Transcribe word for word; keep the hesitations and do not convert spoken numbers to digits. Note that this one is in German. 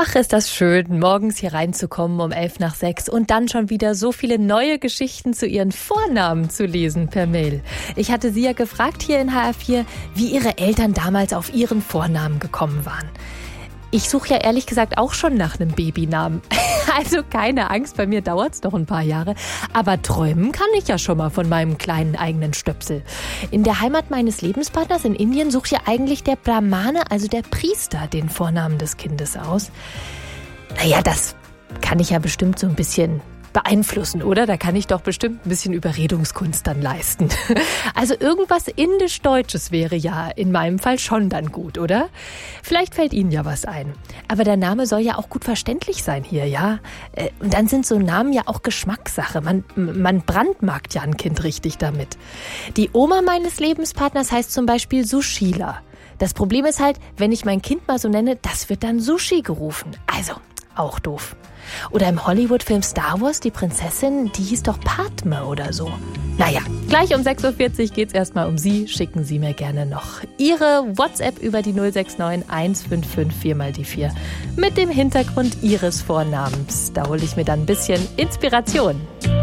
Ach, ist das schön, morgens hier reinzukommen um elf nach sechs und dann schon wieder so viele neue Geschichten zu ihren Vornamen zu lesen per Mail. Ich hatte Sie ja gefragt hier in H R vier, wie Ihre Eltern damals auf ihren Vornamen gekommen waren. Ich suche ja ehrlich gesagt auch schon nach einem Babynamen. Also keine Angst, bei mir dauert es noch ein paar Jahre. Aber träumen kann ich ja schon mal von meinem kleinen eigenen Stöpsel. In der Heimat meines Lebenspartners in Indien sucht ja eigentlich der Brahmane, also der Priester, den Vornamen des Kindes aus. Naja, das kann ich ja bestimmt so ein bisschen beeinflussen, oder? Da kann ich doch bestimmt ein bisschen Überredungskunst dann leisten. Also irgendwas Indisch-Deutsches wäre ja in meinem Fall schon dann gut, oder? Vielleicht fällt Ihnen ja was ein. Aber der Name soll ja auch gut verständlich sein hier, ja? Und dann sind so Namen ja auch Geschmackssache. Man, man brandmarkt ja ein Kind richtig damit. Die Oma meines Lebenspartners heißt zum Beispiel Sushila. Das Problem ist halt, wenn ich mein Kind mal so nenne, das wird dann Sushi gerufen. Also, auch doof. Oder im Hollywood-Film Star Wars, die Prinzessin, die hieß doch Padme oder so. Naja, gleich um sechs Uhr vierzig geht's erstmal um Sie. Schicken Sie mir gerne noch Ihre WhatsApp über die null sechs neun eins fünf fünf vier mal die vier mit dem Hintergrund Ihres Vornamens. Da hole ich mir dann ein bisschen Inspiration.